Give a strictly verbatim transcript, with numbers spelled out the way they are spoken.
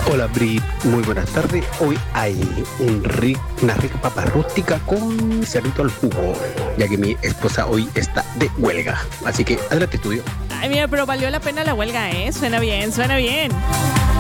Hola Brit, muy buenas tardes. Hoy hay un ri- una rica papa rústica con cerdito al jugo, ya que mi esposa hoy está de huelga. Así que adelante estudio. Ay, mira, pero valió la pena la huelga, ¿eh? Suena bien, suena bien.